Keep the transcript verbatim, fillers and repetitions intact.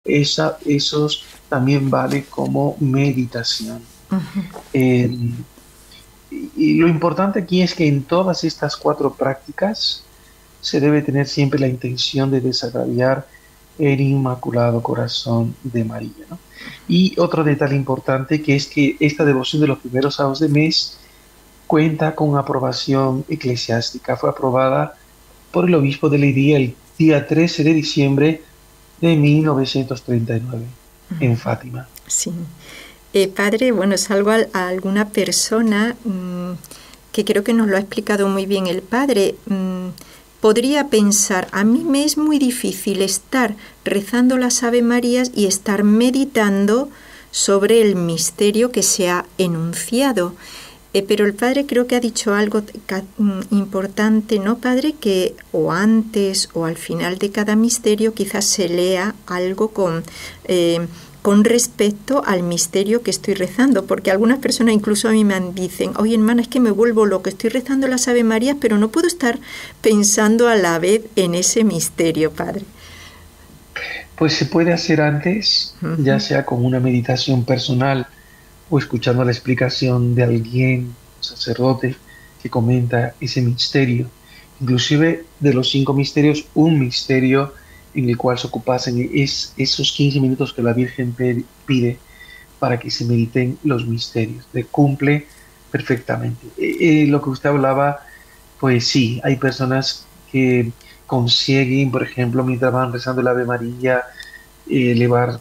esa, esos también vale como meditación. Ujú. Eh, y, y lo importante aquí es que en todas estas cuatro prácticas se debe tener siempre la intención de desagraviar el Inmaculado Corazón de María, ¿no? Y otro detalle importante que es que esta devoción de los primeros sábados de mes cuenta con aprobación eclesiástica. Fue aprobada por el obispo de Leiría el día trece de diciembre de mil novecientos treinta y nueve en Fátima. Sí. Eh, padre, bueno, salvo a, a alguna persona mmm, que creo que nos lo ha explicado muy bien el padre. Mmm, podría pensar, a mí me es muy difícil estar rezando las Ave Marías y estar meditando sobre el misterio que se ha enunciado. Eh, pero el padre creo que ha dicho algo ca- importante, ¿no, padre? Que o antes o al final de cada misterio quizás se lea algo con, eh, con respecto al misterio que estoy rezando, porque algunas personas incluso a mí me dicen, oye hermana, es que me vuelvo loco, estoy rezando las Ave Marías, pero no puedo estar pensando a la vez en ese misterio, padre. Pues se puede hacer antes, ya Ujú. sea con una meditación personal o escuchando la explicación de alguien, un sacerdote, que comenta ese misterio. Inclusive de los cinco misterios, un misterio en el cual se ocupasen es esos quince minutos que la Virgen pe- pide para que se mediten los misterios. Le cumple perfectamente. Eh, eh, lo que usted hablaba, pues sí, hay personas que consiguen, por ejemplo, mientras van rezando el Ave María, eh, elevar